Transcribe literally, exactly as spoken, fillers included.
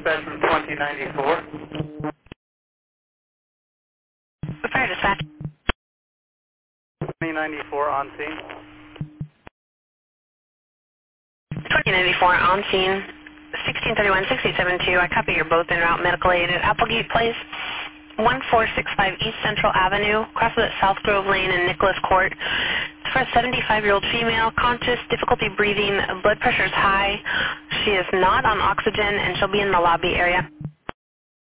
dispatch from twenty ninety-four. Repair dispatch. twenty ninety-four on scene. twenty ninety-four on scene. sixteen thirty-one, sixty seventy-two. I copy your both en route medical aid at Applegate Place. one four six five East Central Avenue, crosses at South Grove Lane and Nicholas Court. It's for a seventy-five-year-old female, conscious, difficulty breathing, blood pressure is high. She is not on oxygen, and she'll be in the lobby area.